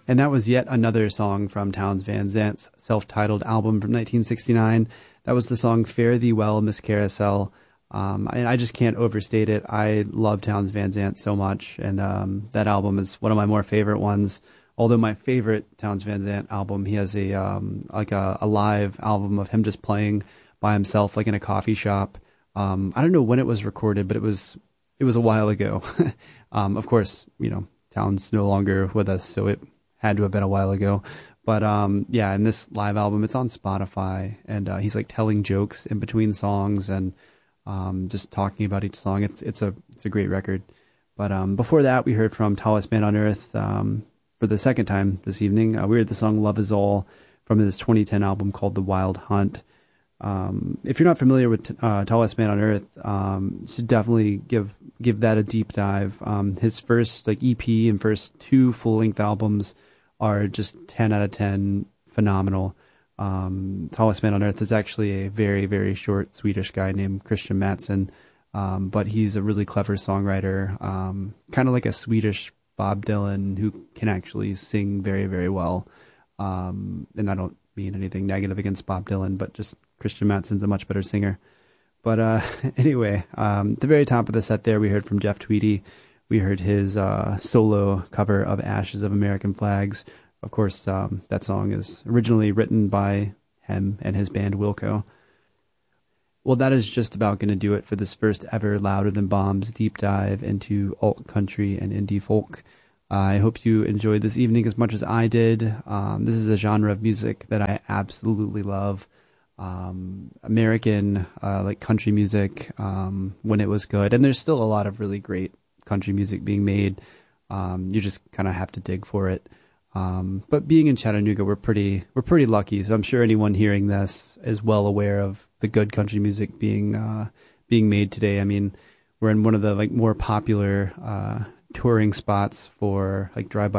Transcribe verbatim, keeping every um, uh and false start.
And that was yet another song from Townes Van Zant's self-titled album from nineteen sixty-nine. That was the song Fare Thee Well, Miss Carousel. Um, and I just can't overstate it. I love Townes Van Zant so much, and um, that album is one of my more favorite ones. Although my favorite Townes Van Zant album, he has a um, like a, a live album of him just playing by himself, like in a coffee shop. Um, I don't know when it was recorded, but it was it was a while ago. um, of course, you know, Townes no longer with us, so it had to have been a while ago. But um, yeah, in this live album, it's on Spotify, and uh, he's like telling jokes in between songs and um, just talking about each song. It's it's a it's a great record. But um, before that, we heard from Tallest Man on Earth um, for the second time this evening. Uh, we heard the song "Love Is All" from his twenty ten album called "The Wild Hunt." Um, if you're not familiar with uh, Tallest Man on Earth, um, you should definitely give give that a deep dive. Um, his first like E P and first two full length albums are just ten out of ten, phenomenal. Um, Tallest Man on Earth is actually a very, very short Swedish guy named Christian Mattsson, um, but he's a really clever songwriter, um, kind of like a Swedish Bob Dylan who can actually sing very, very well. Um, and I don't mean anything negative against Bob Dylan, but just Christian Mattsson's a much better singer. But uh, anyway, um, at the very top of the set there, we heard from Jeff Tweedy. We heard his uh, solo cover of Ashes of American Flags. Of course, um, that song is originally written by him and his band Wilco. Well, that is just about going to do it for this first ever Louder Than Bombs deep dive into alt country and indie folk. Uh, I hope you enjoyed this evening as much as I did. Um, this is a genre of music that I absolutely love. Um, American, uh, like country music, um, when it was good. And there's still a lot of really great country music being made. Um, you just kind of have to dig for it. Um, but being in Chattanooga, we're pretty, we're pretty lucky. So I'm sure anyone hearing this is well aware of the good country music being, uh, being made today. I mean, we're in one of the like more popular, uh, touring spots for like drive-by